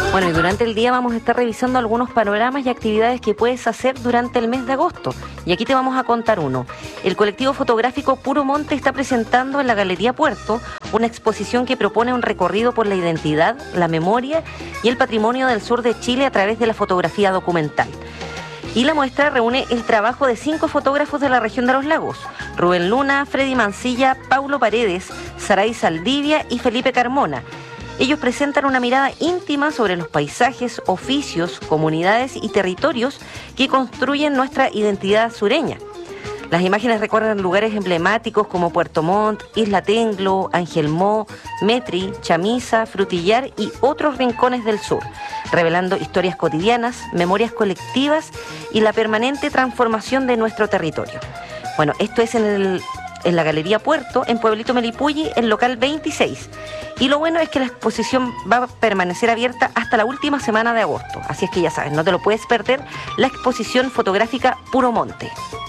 Bueno, y durante el día vamos a estar revisando algunos panoramas y actividades que puedes hacer durante el mes de agosto. Y aquí te vamos a contar uno. El colectivo fotográfico Puro Monte está presentando en la Galería Puerto una exposición que propone un recorrido por la identidad, la memoria y el patrimonio del sur de Chile a través de la fotografía documental. Y la muestra reúne el trabajo de 5 fotógrafos de la región de los lagos: Rubén Luna, Freddy Mancilla, Paulo Paredes, Saray Saldivia y Felipe Carmona. Ellos presentan una mirada íntima sobre los paisajes, oficios, comunidades y territorios que construyen nuestra identidad sureña. Las imágenes recorren lugares emblemáticos como Puerto Montt, Isla Tenglo, Angelmó, Metri, Chamisa, Frutillar y otros rincones del sur, revelando historias cotidianas, memorias colectivas y la permanente transformación de nuestro territorio. Bueno, esto es en la Galería Puerto, en Pueblito Melipulli, en local 26. Y lo bueno es que la exposición va a permanecer abierta hasta la última semana de agosto. Así es que ya sabes, no te lo puedes perder, la exposición fotográfica Puro Monte.